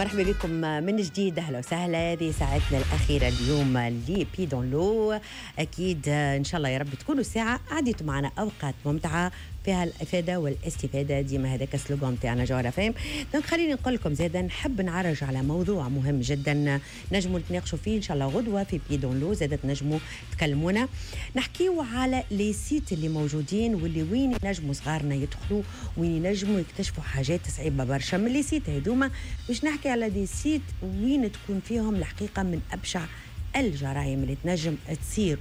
مرحبا بكم من جديد. اهلا وسهلا. هذه ساعتنا الاخيره اليوم اللي بي دون لو. اكيد ان شاء الله يا رب تكونوا ساعه عديتوا معنا اوقات ممتعه فيها الافاده والاستفاده. ديما هذاك السلوغان تاعنا جوهره فهم. دونك خليني نقول لكم زاده نحب نعرج على موضوع مهم جدا نجموا نتناقشوا فيه ان شاء الله غدوه في بي دون لو. زاده تنجموا تكلمونا نحكيوا على لي سيت اللي موجودين واللي وين ينجموا صغارنا يدخلوا وين ينجموا يكتشفوا حاجات صعيبه برشا. من لي سيت هذوما باش نحكي على دي سيت وين تكون فيهم الحقيقه من ابشع الجرائم اللي تنجم تصير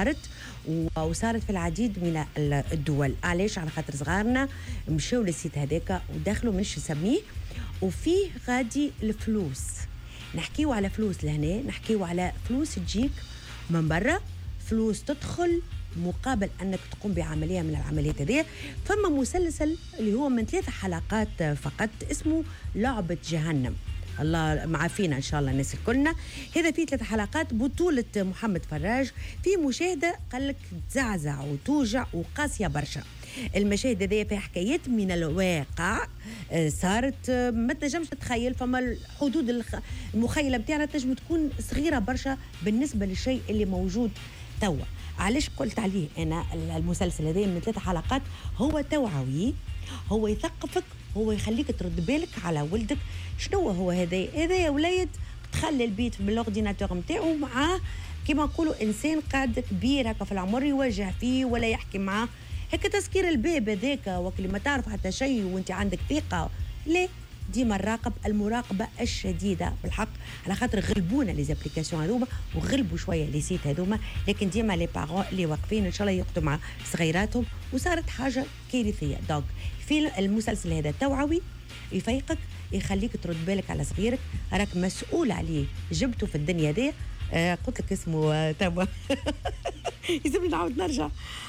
وصارت في العديد من الدول. علاش؟ على خاطر صغارنا مشاو للسيت هذاك ودخلوا منش نسميه وفيه غادي الفلوس. نحكيو على فلوس لهنا، نحكيو على فلوس تجيك من برا، فلوس تدخل مقابل انك تقوم بعمليه من العمليات هذه. فما مسلسل اللي هو من 3 حلقات فقط اسمه لعبه جهنم. الله معافينا ان شاء الله الناس الكلنا. هذا فيه 3 حلقات بطولة محمد فراج. في مشاهدة قال لك تزعزع وتوجع وقاسية برشا. المشاهد هذه فيها حكايات من الواقع صارت ما تنجمش تتخيل. فما الحدود المخيلة بتاعنا تنجم تكون صغيرة برشا بالنسبة للشيء اللي موجود توا. علاش قلت عليه انا المسلسل هذا من 3 حلقات؟ هو توعوي، هو يثقفك، هو يخليك ترد بالك على ولدك. شنو هو هذا يا وليد؟ تخلي البيت بالاورديناتور نتاعو معاه كما نقولوا انسان قاعد كبير هكا في العمر يوجه فيه ولا يحكي معاه هكا تسكير الباب هذاك وكل ما تعرف حتى شيء وانت عندك ثقه. لا، ديما نراقب المراقبه الشديده بالحق. على خاطر غلبونا لي زابليكاسيون هذوما وغلبوا شويه لي سيت هذوما، لكن ديما لي بارون اللي واقفين ان شاء الله يقعدوا مع صغيراتهم وصارت حاجه كارثيه. دونك في المسلسل هذا توعوي يفيقك، يخليك ترد بالك على صغيرك، راك مسؤول عليه، جبته في الدنيا دي. قلت لك اسمه توا يلزمني نعاود نرجع.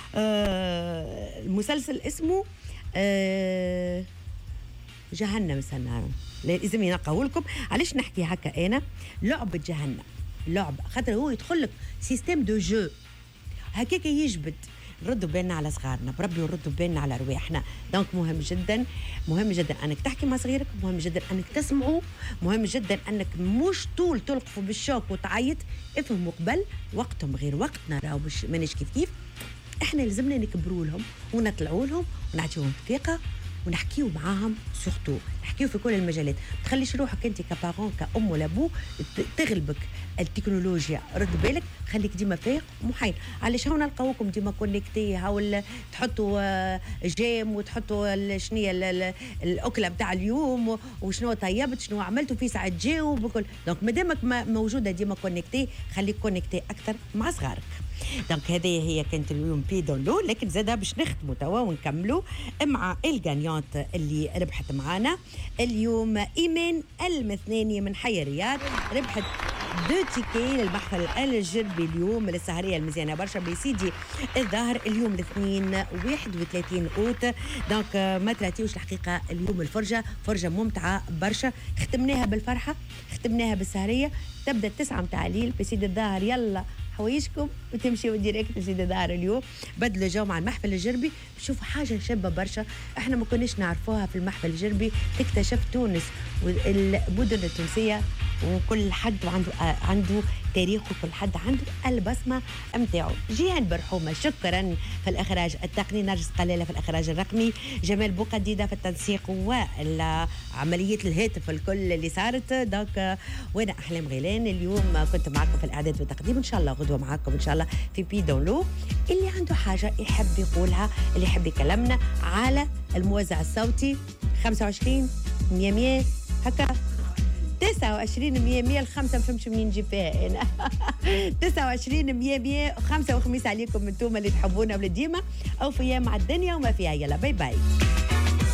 المسلسل اسمه جهنم. سنة لازم ينقول لكم. علاش نحكي هكا انا؟ لعبة جهنم، لعبة خاطر هو يدخل لك سيستم دو جو هكاك يجبد. نردوا بالنا على صغارنا بربي ونردوا بالنا على رواحنا. دونك مهم جدا، مهم جدا انك تحكي مع صغيرك، مهم جدا انك تسمعوا، مهم جدا انك مش طول تلقفوا بالشوك وتعيط. افهموا قبل وقتهم غير وقتنا، راهو مانيش كيف احنا لازمنا نكبروا لهم ونطلعوا لهم ونعطيهم ثقه ونحكيو معاهم. سورتو نحكيو في كل المجالات. ما تخليش روحك انت كبارون كأم ولا ابو تغلبك التكنولوجيا. رد بالك، خليك ديما فايق ومحايد. علاش هاو نلقاوكم ديما كونيكتي، هاو تحطوا جيم وتحطوا شنية الاكله بتاع اليوم وشنو طيبت شنو عملتوا في ساعه تجاوب وكل. دونك مادامك موجوده ديما كونيكتي، خليك كونيكتي اكثر مع صغارك. دونك هذه هي كانت اليوم بي دون لو. لكن زاده باش نختموا توا ونكملوا مع الغانيونت اللي ربحت معانا اليوم. ايمان المثناني من حي الرياض ربحت 2 تيكي للمحفل الجربي اليوم للسهريه المزيانه برشا بسيدي الظاهر اليوم الاثنين 31 اوت. دونك ما تراتيوش الحقيقه اليوم الفرجه فرجه ممتعه برشا. ختمناها بالفرحه، ختمناها بالسهريه. تبدا 9 متاع الليل بسيدي الظاهر يلا حوايجكم وتمشيوا ديريكت لسيدي الظاهر. اليوم بدلوا جو مع المحفل الجربي. شوفوا حاجه شابه برشا احنا ما كناش نعرفوها في المحفل الجربي. تكتشف تونس والمدن التونسيه وكل حد عنده تاريخ وكل حد عنده البصمه نتاعو. جيهان برحومه شكرا في الاخراج التقني، نرجس قلاله في الاخراج الرقمي، جمال بوقديده في التنسيق وعمليه الهاتف الكل اللي صارت. دونك وانا احلام غيلان اليوم كنت معكم في الاعداد والتقديم. ان شاء الله غدوه معكم ان شاء الله في بي دون لو. اللي عنده حاجه يحب يقولها، اللي يحب يكلمنا على الموزع الصوتي 25 100 هكا 29 100 الخمسة ما فهمتش منين نجيب فيها أنا 29 100 5 وخميس عليكم انتم اللي تحبونا ولديما أو فيا مع الدنيا وما فيها. يلا باي باي.